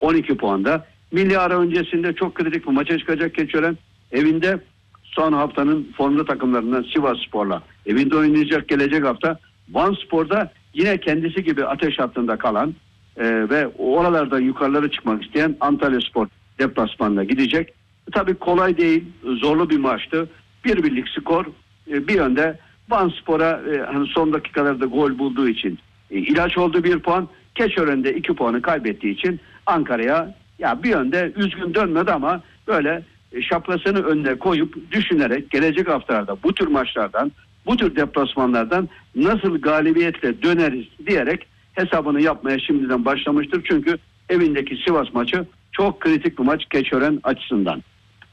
12 puanda. Milli ara öncesinde çok kritik bir maça çıkacak Keçiören. Evinde son haftanın formlu takımlarından Sivasspor'la evinde oynayacak gelecek hafta. Vanspor'da yine kendisi gibi ateş hattında kalan ve oralardan yukarılara çıkmak isteyen Antalyaspor deplasmanına gidecek. Tabii kolay değil, zorlu bir maçtı. 1-1'lik skor, bir yönde Vanspor'a hani son dakikalarda gol bulduğu için ilaç oldu 1 puan. Keçiören'de 2 puanı kaybettiği için Ankara'ya ya bir yönde üzgün dönmedi ama böyle şapkasını önüne koyup düşünerek gelecek haftalarda bu tür maçlardan, bu tür deplasmanlardan nasıl galibiyetle döneriz diyerek hesabını yapmaya şimdiden başlamıştır. Çünkü evindeki Sivas maçı çok kritik bir maç Keçiören açısından.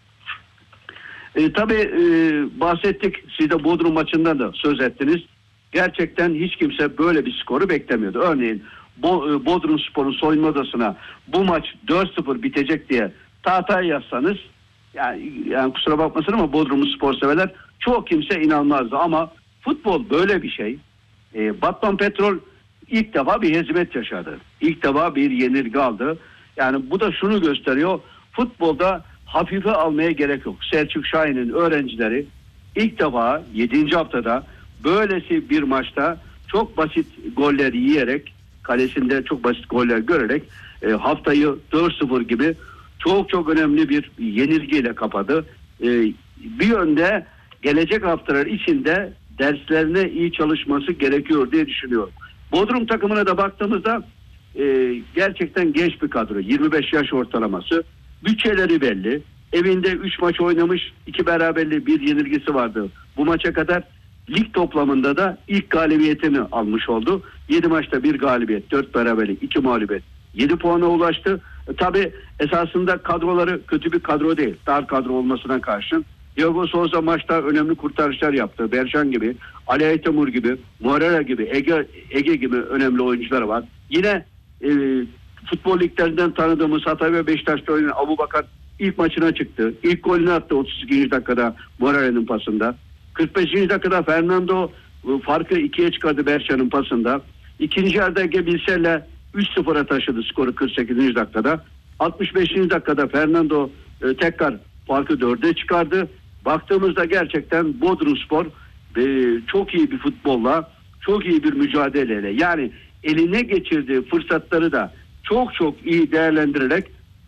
Tabii bahsettik, siz de Bodrum maçından da söz ettiniz. Gerçekten hiç kimse böyle bir skoru beklemiyordu. Örneğin Bodrumspor'un soyunma odasına bu maç 4-0 bitecek diye tahtaya yazsanız yani kusura bakmasın ama Bodrumspor severler çoğu kimse inanmazdı ama futbol böyle bir şey. Batman Petrol ilk defa bir hezimet yaşadı. İlk defa bir yenilgi aldı. Yani bu da şunu gösteriyor. Futbolda hafife almaya gerek yok. Selçuk Şahin'in öğrencileri ilk defa 7. haftada böylesi bir maçta çok basit goller yiyerek, kalesinde çok basit goller görerek haftayı 4-0 gibi çok önemli bir yenilgiyle kapadı. Bir yönde gelecek haftalar içinde derslerine iyi çalışması gerekiyor diye düşünüyorum. Bodrum takımına da baktığımızda gerçekten genç bir kadro. 25 yaş ortalaması. Bütçeleri belli. Evinde 3 maç oynamış. 2 beraberliği, 1 yenilgisi vardı bu maça kadar. Lig toplamında da ilk galibiyetini almış oldu. 7 maçta 1 galibiyet, 4 beraberlik, 2 mağlubiyet. 7 puana ulaştı. Tabii esasında kadroları kötü bir kadro değil. Dar kadro olmasına karşın. Diogo Souza maçta önemli kurtarışlar yaptı. Berşan gibi, Ali Aytemur gibi, Moreira gibi, Ege gibi önemli oyuncular var. Yine futbol liglerinden tanıdığımız Hatay ve Beşiktaş'ta oynayan Abubakar ilk maçına çıktı. İlk golünü attı 32. dakikada Moreira'nın pasında. 45. dakikada Fernando farkı 2'ye çıkardı Berşan'ın pasında. İkinci yarıda Ege Bilsel'le 3-0'a taşıdı skoru 48. dakikada. 65. dakikada Fernando tekrar farkı 4'e çıkardı. Baktığımızda gerçekten Bodrumspor çok iyi bir futbolla, çok iyi bir mücadeleyle, yani eline geçirdiği fırsatları da çok iyi değerlendirerek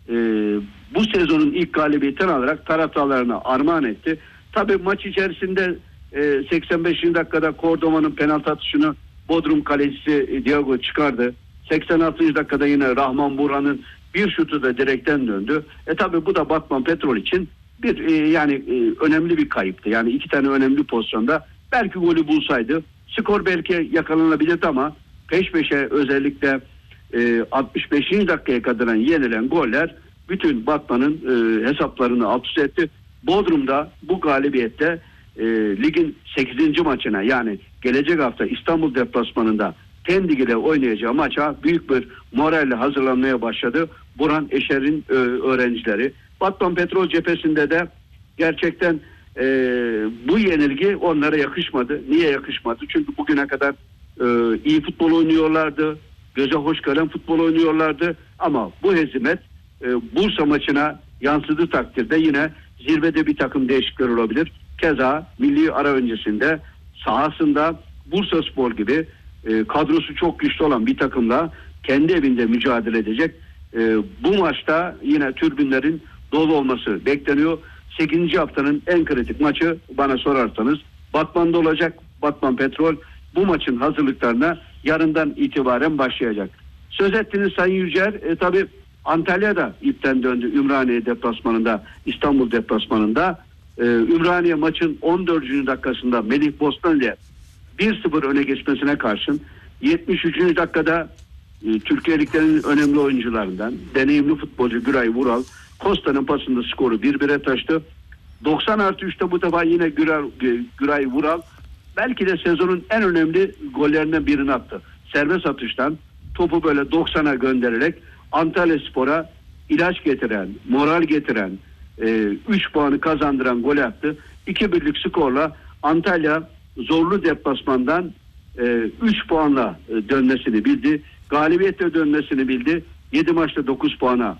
bu sezonun ilk galibiyetini alarak taraftarlarına armağan etti. Tabii maç içerisinde 85. dakikada Cordova'nın penaltı atışını Bodrum kalecisi Diogo çıkardı. 86. dakikada yine Rahman Burhan'ın bir şutu da direkten döndü. Tabii bu da Batman Petrol için bir önemli bir kayıptı. Yani 2 tane önemli pozisyonda belki golü bulsaydı skor belki yakalanabilirdi ama peş peşe özellikle 65. dakikaya kadar yenilen goller bütün Batman'ın hesaplarını alt üst etti. Bodrum'da bu galibiyette ligin 8. maçına, yani gelecek hafta İstanbul deplasmanında Pendik ile oynayacağı maça büyük bir moralle hazırlanmaya başladı Burhan Eşer'in öğrencileri. Batman Petrol cephesinde de gerçekten bu yenilgi onlara yakışmadı. Niye yakışmadı? Çünkü bugüne kadar iyi futbol oynuyorlardı. Göze hoş gelen futbol oynuyorlardı. Ama bu hezimet Bursa maçına yansıdığı takdirde yine zirvede bir takım değişiklikler olabilir. Keza milli ara öncesinde sahasında Bursaspor gibi kadrosu çok güçlü olan bir takımla kendi evinde mücadele edecek. Bu maçta yine tribünlerin dolu olması bekleniyor. 8. haftanın en kritik maçı bana sorarsanız Batman'da olacak. Batman Petrol bu maçın hazırlıklarına yarından itibaren başlayacak. Söz ettiniz Sayın Yücel. Tabii Antalya'da ipten döndü Ümraniye deplasmanında, İstanbul deplasmanında. Ümraniye maçın 14. dakikasında Melih Bostanlı 1-0 öne geçmesine karşın 73. dakikada Türkiye Liglerinin önemli oyuncularından deneyimli futbolcu Güray Vural Kosta'nın pasında skoru 1-1'e taştı. 90+3'te bu defa yine Güray Vural belki de sezonun en önemli gollerinden birini attı. Serbest atıştan topu böyle 90'a göndererek Antalyaspor'a ilaç getiren, moral getiren, 3 puanı kazandıran gol attı. 2-1'lik skorla Antalya zorlu deplasmandan 3 puanla dönmesini bildi. Galibiyetle dönmesini bildi. 7 maçta 9 puana